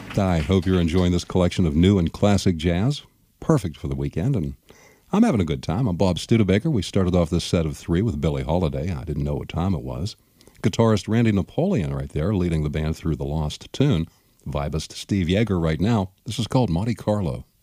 I hope you're enjoying this collection of new and classic jazz. Perfect for the weekend, and I'm having a good time. I'm Bob Studebaker. We started off this set of three with Billie Holiday. I didn't know what time it was. Guitarist Randy Napoleon right there leading the band through the lost tune. Vibist Steve Yeager right now. This is called Monte Carlo.